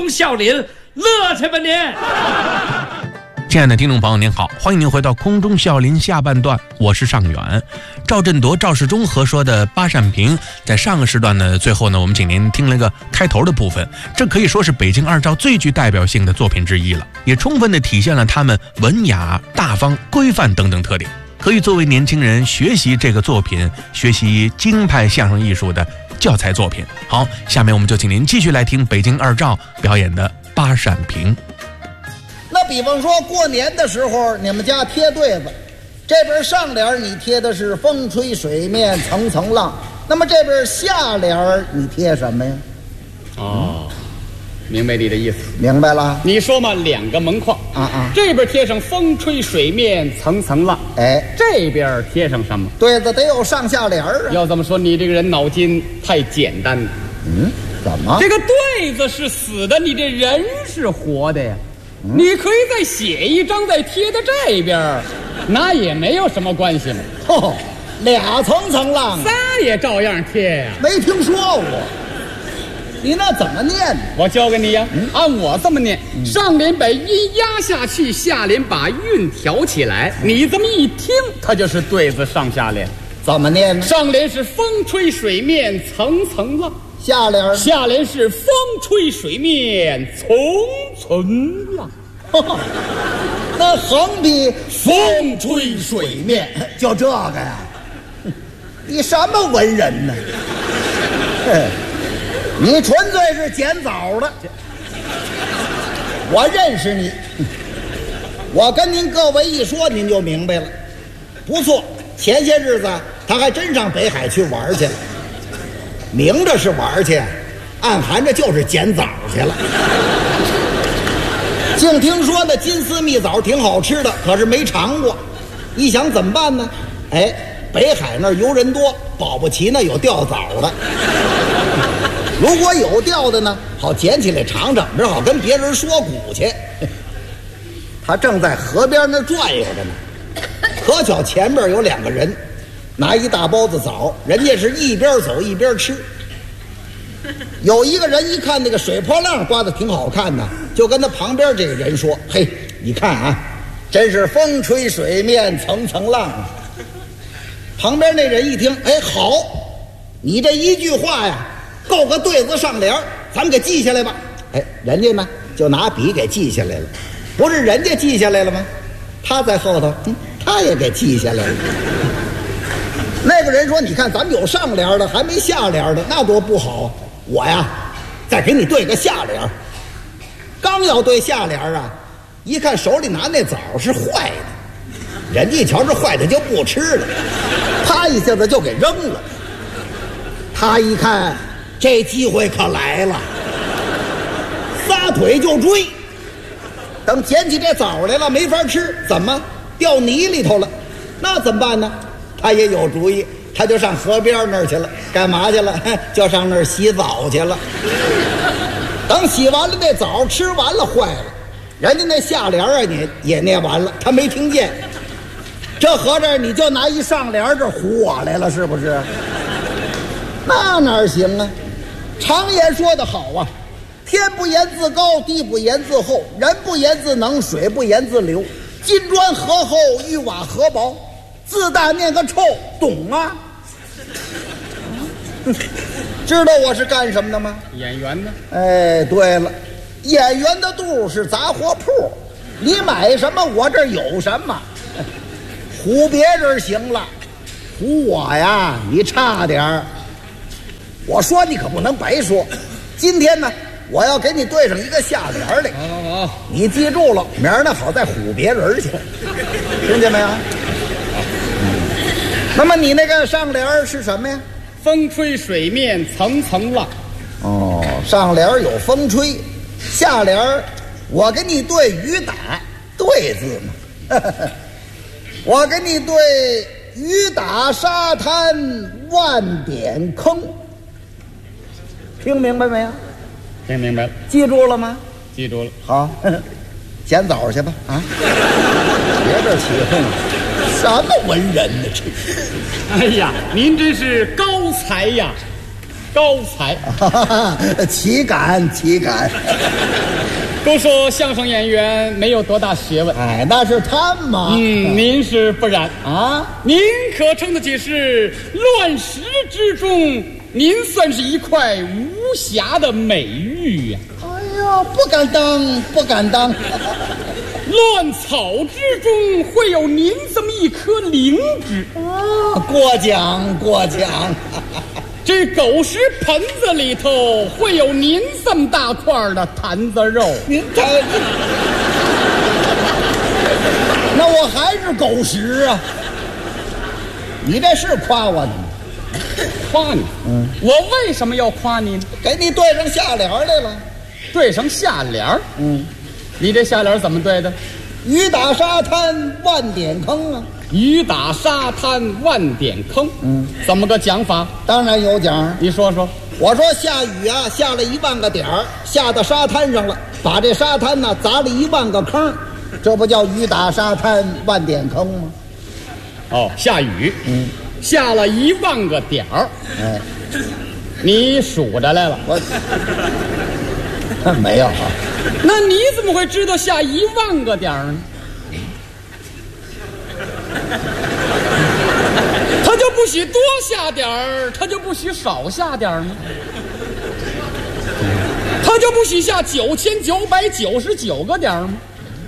中笑林，乐去吧您！ 亲爱的听众朋友您好，欢迎您回到空中笑林下半段，我是尚远。赵振铎、赵世忠合说的八扇屏，在上个时段呢，最后呢，我们请您听了个开头的部分，这可以说是北京二赵最具代表性的作品之一了，也充分的体现了他们文雅、大方、规范等等特点，可以作为年轻人学习这个作品、学习京派相声艺术的教材作品。好，下面我们就请您继续来听北京二赵表演的八扇屏。 那比方说过年的时候，你们家贴对子，这边上联你贴的是风吹水面层层浪，那么这边下联你贴什么呀？ 明白你的意思。 明白了。 你说嘛，两个门框这边贴上风吹水面层层浪，这边贴上什么？ 对子得有上下联啊。 要这么说，你这个人脑筋太简单了。 怎么？ 这个对子是死的，你这人是活的呀。你可以再写一张，再贴到这边，那也没有什么关系了。 俩层层浪， 仨也照样贴呀。 没听说过。你那怎么念呢？ 我教给你呀，按我这么念，上联把音压下去，下联把韵挑起来。你这么一听，它就是对子上下联。 怎么念呢？ 上联是风吹水面层层浪，下联是风吹水面层层浪。 那横批风吹水面，就这个呀？你什么文人呢？你纯粹是捡枣的。我认识你，我跟您各位一说，您就明白了。不错，前些日子他还真上北海去玩去了，明着是玩去，暗含着就是捡枣去了。净听说那金丝蜜枣挺好吃的，可是没尝过。一想怎么办呢？北海那儿游人多，保不齐那有钓枣的。如果有钓的呢，好捡起来尝尝，正好跟别人说鼓去。他正在河边那转悠着呢，可巧前面有两个人拿一大包子枣，人家是一边走一边吃。有一个人一看那个水波浪刮得挺好看的，就跟他旁边这个人说：“嘿，你看啊，真是风吹水面层层浪啊。”旁边那人一听，好，你这一句话呀，够个对子上联，咱们给记下来吧。人家呢就拿笔给记下来了。不是人家记下来了吗？他在后头，他也给记下来了。那个人说：“你看，咱们有上联的，还没下联的，那多不好。我呀，再给你对个下联。”刚要对下联啊，一看手里拿那枣是坏的，人家一瞧是坏的就不吃了，啪一下子就给扔了。他一看这机会可来了，撒腿就追。等捡起这枣来了，没法吃，怎么掉泥里头了？那怎么办呢？他也有主意，他就上河边那儿去了。干嘛去了？就上那儿洗澡去了。等洗完了那枣吃完了坏了，人家那下联啊你也念完了，他没听见。这合着你就拿一上联这唬我来了是不是？那哪行啊？常言说得好啊，天不言自高，地不言自厚，人不言自能，水不言自流。金砖何厚，玉瓦何薄，自大念个臭，懂啊？知道我是干什么的吗？ 演员呢？ 对了，演员的肚是杂货铺，你买什么我这儿有什么。唬别人行了，唬我呀你差点儿。我说你可不能白说，今天呢我要给你对上一个下联来。 好， 你记住了，明儿呢好再唬别人去，听见没有？那么你那个上联是什么呀？ 风吹水面层层浪。 上联有风吹，下联我给你对雨打，对字嘛。我给你对雨打沙滩万点坑，听明白没有？ 听明白了。 记住了吗？ 记住了。 好，捡枣去吧啊！别这起哄，什么文人呢？这， 哎呀，您真是高才呀！ 高才。 岂敢岂敢！ 都说相声演员没有多大学问， 哎，那是他们嘛。 您是不然啊， 您可称得起是乱石之中，您算是一块无瑕的美玉呀。 哎呀，不敢当，不敢当。 乱草之中会有您这么一颗灵芝啊，过奖过奖。 这狗食盆子里头会有您这么大块的坛子肉。 您看，那我还是狗食啊！你这是夸我的吗？ 夸你？我为什么要夸你呢？ 给你对上下联来了。 对上下联？你这下联怎么对的？ 雨打沙滩万点坑啊！ 雨打沙滩万点坑，怎么个讲法？ 当然有讲， 你说说。 我说下雨啊，下了1万个点儿，下到沙滩上了，把这沙滩呢砸了1万个坑，这不叫雨打沙滩万点坑吗？ 哦，下雨，下了1万个点儿， 哎， 你数着来了？ 我没有啊。 那你怎么会知道下1万个点儿呢？他就不许多下点儿，他就不许少下点儿呢？他就不许下9999个点儿吗？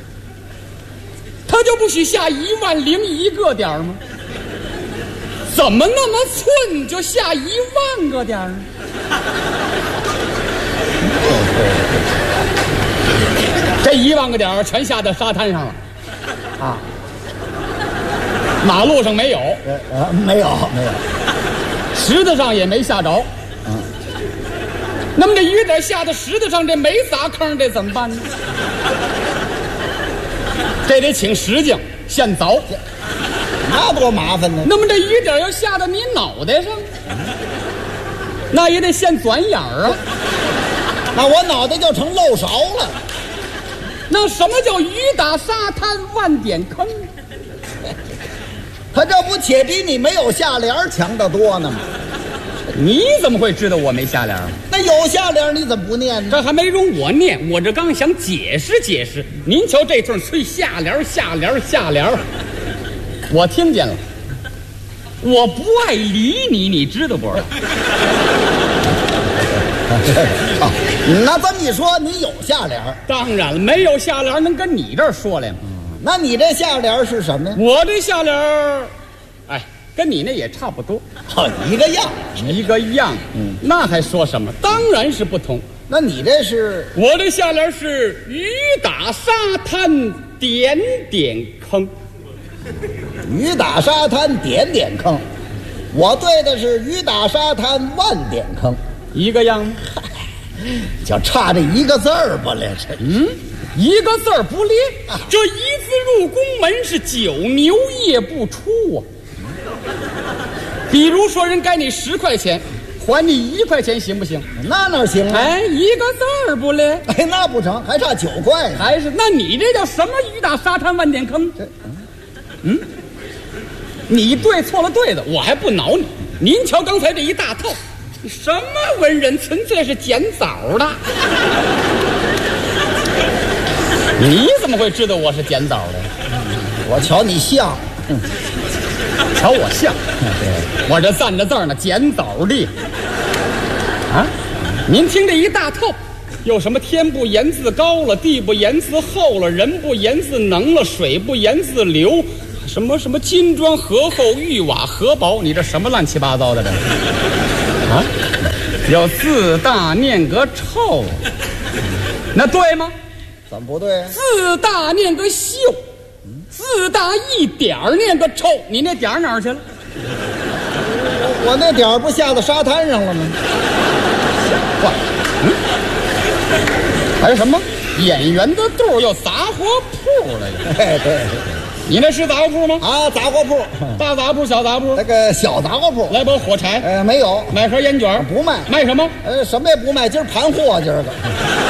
他就不许下10001个点儿吗？怎么那么寸就下1万个点儿呢？这1万个点儿全下到沙滩上了，啊，马路上没有， 没有， 石头上也没下着。那么这雨点下到石头上，这没撒坑，这怎么办呢？这得请石匠现凿， 那多麻烦呢。 那么这雨点要下到你脑袋上，那也得现钻眼儿啊。 那我脑袋就成漏勺了。 那什么叫雨打沙滩万点坑？ 他这不且比你没有下联强得多呢吗？ 你怎么会知道我没下联？ 那有下联你怎么不念呢？ 这还没容我念，我这刚想解释解释。您瞧这顿催下联，我听见了。我不爱理你，你知道不？ 那这么一说，你有下联？ 当然了，没有下联能跟你这儿说来吗？ 那你这下联是什么呀？ 我这下联，哎，跟你那也差不多， 一个样， 一个样。那还说什么？当然是不同。 那你这是？ 我这下联是雨打沙滩点点坑。 雨打沙滩点点坑，我对的是雨打沙滩万点坑， 一个样吗？ 就差这一个字儿不了，这一个字儿不列，这一字入宫门是9牛夜不出啊。比如说人该你10块钱，还你1块钱行不行？ 那哪行啊？ 哎，一个字儿不列， 哎，那不成，还差9块呢。 还是那你这叫什么雨打沙滩万点坑？你对错了对的，我还不挠你。您瞧刚才这一大套，什么文人，纯粹是捡枣的。你怎么会知道我是捡枣的？ 我瞧你像， 瞧我像，我这站着字儿呢，捡枣的。啊，您听这一大套，有什么天不言字高了，地不言字厚了，人不言字能了，水不言字流，什么什么金砖河厚，玉瓦河薄，你这什么乱七八糟的这？啊，要字大念个臭，那对吗？ 怎么不对啊？ 字大念个秀，字大一点儿念个臭，你那点儿哪儿去了？ 我那点儿不下到沙滩上了吗？ 哇，还有什么演员的肚要杂货铺了？ 哎，对， 你那是杂货铺吗？ 啊，杂货铺， 大杂铺、小杂铺？ 那个小杂货铺。 来包火柴？ 没有。 买盒烟卷？ 不卖。 卖什么？ 什么也不卖，今儿盘货，今儿个。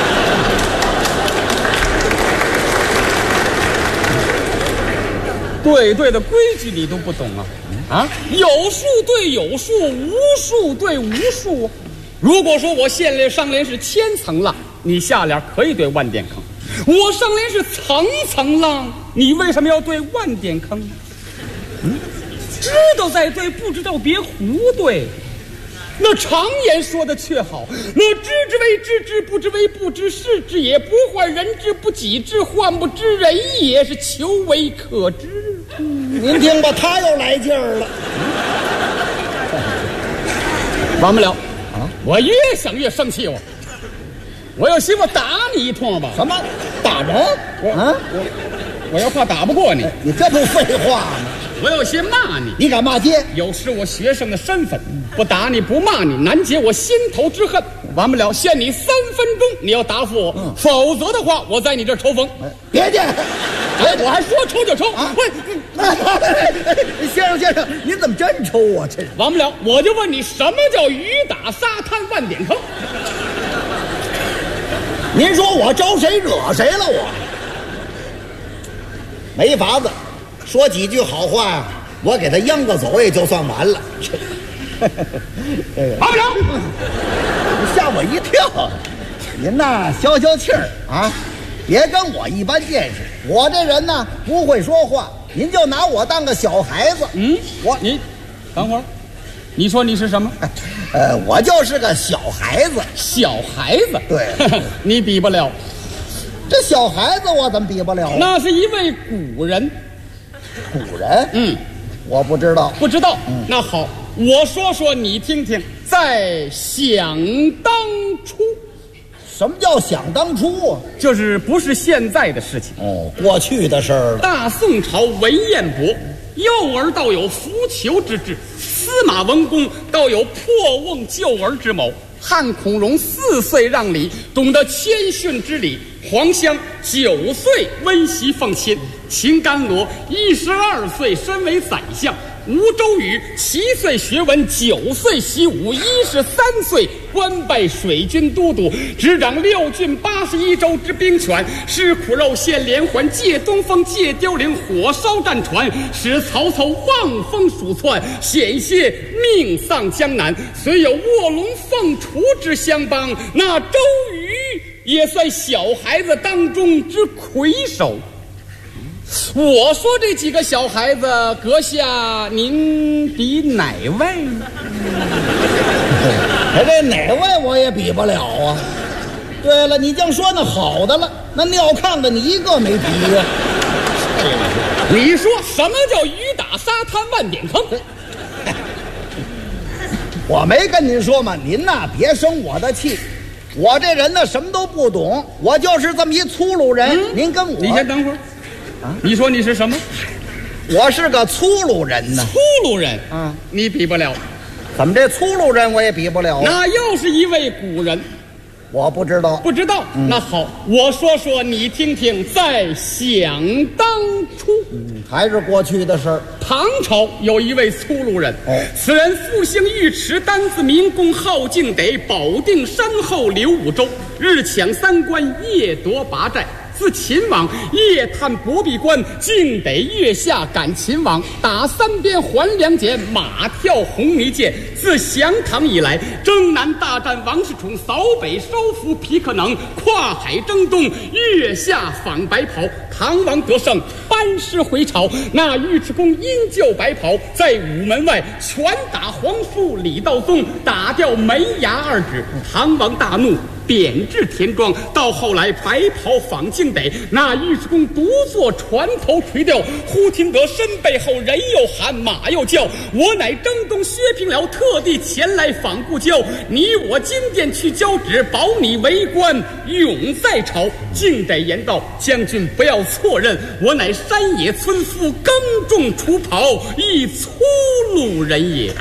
对的规矩你都不懂啊？啊，有数对有数，无数对无数。 如果说我上联是千层浪，你下联可以对万点坑；我上联是层层浪，你为什么要对万点坑？知道在对，不知道别胡对。那常言说的却好，那知之为知之，不知为不知，是之也；不患人之不己知，患不知人也，是求为可知。 您听吧，他又来劲儿了。 完不了啊！我越想越生气，我要媳妇打你一通吧？ 什么打人？ 我要怕打不过你， 你这不废话吗？ 我有些骂你， 你敢骂街？ 有失我学生的身份，不打你不骂你，难解我心头之恨。完不了，限你3分钟，你要答复我，否则的话，我在你这儿抽风。 别介， 我还说抽就抽啊！ 先生，您怎么真抽我？这完不了，我就问你，什么叫雨打沙滩万点坑？ 您说我招谁惹谁了？我没法子。说几句好话呀，我给他央个走也就算完了。 完不了， 吓我一跳。您呐，消消气儿啊，别跟我一般见识。我这人呢不会说话，您就拿我当个小孩子。 你等会儿，你说你是什么？ 我就是个小孩子。 小孩子？ 对， 你比不了。 这小孩子我怎么比不了？ 那是一位古人。 古人？我不知道。 不知道？那好，我说说你听听。在想当初。 什么叫想当初啊？ 就是不是现在的事情过去的事儿了。 大宋朝文彦博，幼儿倒有扶裘之志；司马文公倒有破瓮救儿之谋。汉孔融4岁让梨，懂得谦逊之礼；黄香9岁温习奉亲；秦甘罗12岁身为宰相；吴周瑜7岁学文，9岁习武，13岁官拜水军都督，执掌6郡81州之兵权，使苦肉献连环，借东风，借凋零，火烧战船，使曹操望风鼠窜，险些命丧江南。虽有卧龙凤雏之相帮，那周瑜也算小孩子当中之魁首。我说这几个小孩子，阁下您比哪位呢？ 这哪位我也比不了啊。对了，你净说那好的了，那尿炕的你一个没提呀。 你说什么叫雨打沙滩万点坑？ 我没跟您说吗？您呐别生我的气。我这人呢什么都不懂，我就是这么一粗鲁人。您跟我， 你先等会儿。你说你是什么？ 我是个粗鲁人呢。 粗鲁人你比不了。 怎么这粗鲁人我也比不了啊？ 那又是一位古人。 我不知道。 不知道？那好，我说说你听听。在想当初， 还是过去的事儿。 唐朝有一位粗鲁人，此人复姓尉迟，单字明公，号敬得，保定山后刘武州，日抢3关，夜夺8寨。自秦王夜探博壁关，竟得月下赶秦王，打3边还2节，马跳红泥涧。自降唐以来，征南大战王世充，扫北收服皮克能，跨海征东，月下访白袍。唐王得胜，班师回朝。那尉迟恭因救白袍，在午门外拳打皇叔李道宗，打掉门牙2指。唐王大怒，贬至田庄。到后来白袍访敬得，那尉迟恭独坐船头垂钓，忽听得身背后人又喊，马又叫。我乃征东薛平辽，特地前来访故交。你我今殿去交旨，保你为官永在朝。敬得言道：将军不要错认，我乃山野村夫，耕种除庖，一粗鲁人也。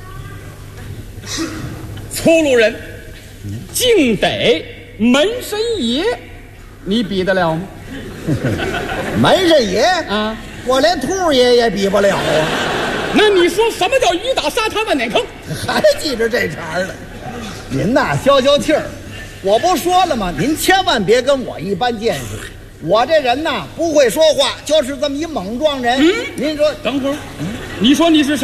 粗鲁人敬得门神爷，你比得了吗？ 门神爷我连兔爷也比不了啊。 那你说什么叫雨打沙滩万点坑？ 还记着这茬呢。您呐消消气儿，我不说了吗？您千万别跟我一般见识。我这人呐不会说话，就是这么一莽撞人。您说等会儿，你说你是什么？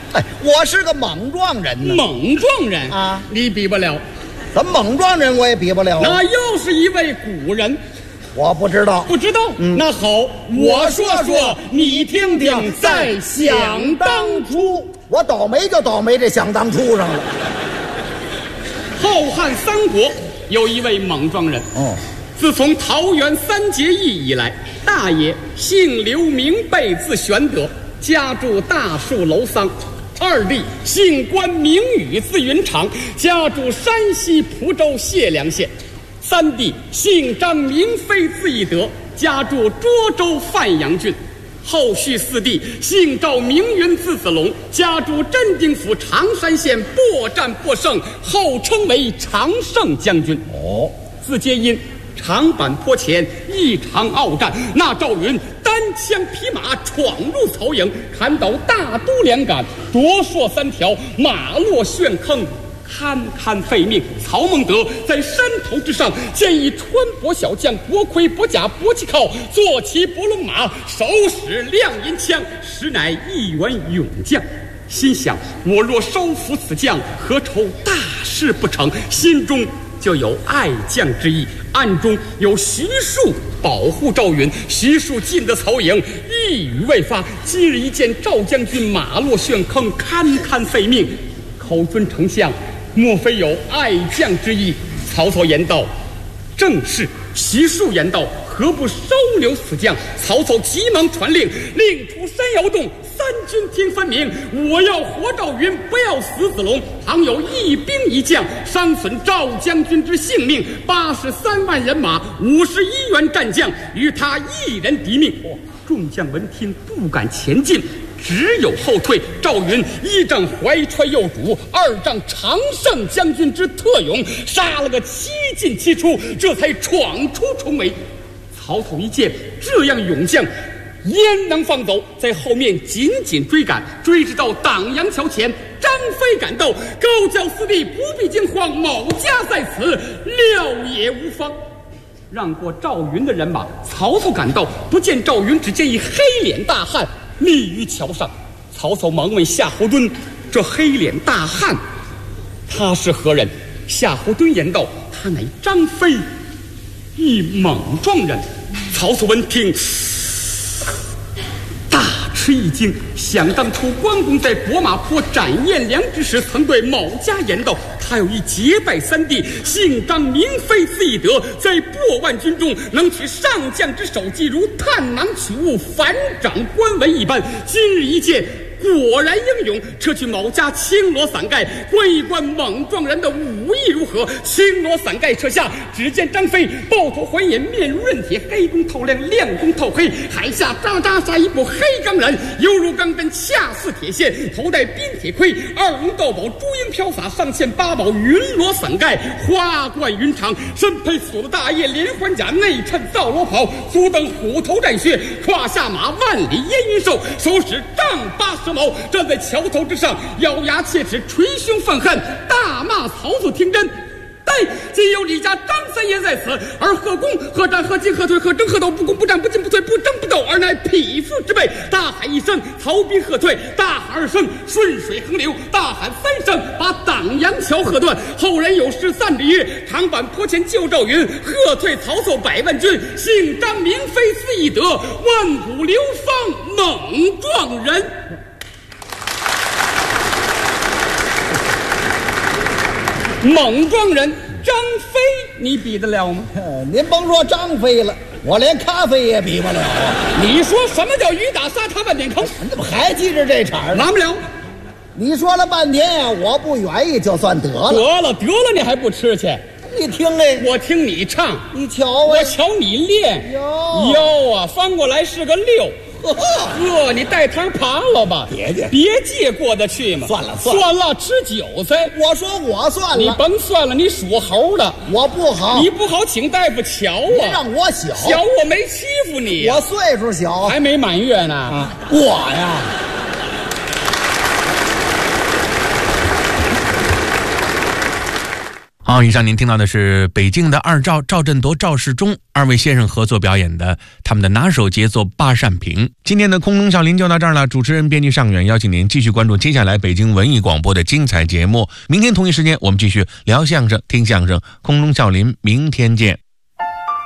哎，我是个猛撞人呢。 猛撞人啊， 你比不了。 怎么猛撞人我也比不了？ 那又是一位古人， 我不知道。 不知道？那好，我说说，你听听，在想当初。 我倒霉就倒霉这想当初上了。 后汉三国有一位猛撞人。自从桃园三结义以来，大爷姓刘名备，字玄德，家住大树楼桑；二弟姓关名羽，字云长，家住山西蒲州解良县；三弟姓张名飞，字翼德，家住涿州范阳郡。后续四弟姓赵名云，字子龙，家住镇定府常山县，搏战获胜，后称为常胜将军。自皆因长坂坡前一场鏖战，那赵云单枪匹马闯入曹营，砍倒大都两杆，夺槊3条，马落陷坑，堪堪废命。曹孟德在山头之上见一穿薄小将，薄盔薄甲薄旗靠，坐骑伯龙马，手使亮银枪，实乃一员勇将。心想我若收服此将，何愁大事不成，心中就有爱将之意，暗中有徐庶保护赵云。徐庶进得曹营，一语未发，今日一见赵将军马落陷坑，堪堪废命，口尊丞相，莫非有爱将之意？曹操言道：正是。徐庶言道：何不收留此将？曹操急忙传令，令出山摇动，三军听分明。我要活赵云，不要死子龙。倘有一兵一将伤损赵将军之性命，83万人马，51员战将，与他一人敌命。众将闻听，不敢前进，只有后退。赵云一仗怀揣右主，二仗常胜将军之特勇，杀了个7进7出，这才闯出重围。曹操一见这样勇将，焉能放走，在后面紧紧追赶，追至到党阳桥前，张飞赶到，高叫四弟不必惊慌，某家在此，料也无妨。让过赵云的人马，曹操赶到，不见赵云，只见一黑脸大汉立于桥上。曹操忙问夏侯惇：这黑脸大汉他是何人？夏侯惇言道：他乃张飞，一猛撞人。曹操闻听，大吃一惊，想当初关公在博马坡斩颜良之时，曾对某家言道：他有一结拜三弟，姓张名飞，字翼德，在破万军中能取上将之首级，如探囊取物，反掌关文一般。今日一见，果然英勇，撤去某家青罗伞盖，观一观猛撞人的武艺如何。青罗伞盖撤下，只见张飞抱头环眼，面如刃铁，黑中透亮，亮中透黑，海下扎扎杀一部黑钢髯，犹如钢针，恰似铁线，头戴冰铁盔，二龙斗宝，珠缨飘洒，上嵌八宝云罗伞盖，花冠云长，身配锁的大叶连环甲，内衬皂罗袍，足蹬虎头战靴，胯下马万里烟云兽，手使丈八蛇矛，站在桥头之上，咬牙切齿，捶胸愤恨，大骂曹操听真。但今有李家张三爷在此，而何公何战何进何退何争何斗，不攻不战不进不退不争不斗，而乃匹夫之辈。大喊一声，曹兵喝退；大喊2声，顺水横流；大喊3声，把党阳桥喝断。后人有诗赞之曰：长坂坡前救赵云，喝退曹操100万军。姓张名飞，字翼德，万古流芳猛撞人。猛撞人张飞，你比得了吗？ 您甭说张飞了，我连咖啡也比不了啊！ 你说什么叫雨打沙滩万点坑？ 你怎么还记着这茬呢？ 完不了。 你说了半天呀，我不愿意就算得了。 得了，你还不吃去？ 你听哎， 我听你唱， 你瞧我哎， 瞧你练。 哟啊，翻过来是个6。呵，你带汤爬了吧？别借过得去嘛。 算了， 吃韭菜。 我说我算了， 你甭算了，你属猴的。 我不好， 你不好，请大夫瞧你啊。 让我小， 我没欺负你， 我岁数小， 还没满月呢。 我呀。 好，以上您听到的是北京的二赵赵振铎、赵世忠二位先生合作表演的他们的拿手杰作《八扇屏》。今天的空中笑林就到这儿了，主持人编辑尚远邀请您继续关注接下来北京文艺广播的精彩节目。明天同一时间我们继续聊相声、听相声，空中笑林，明天见。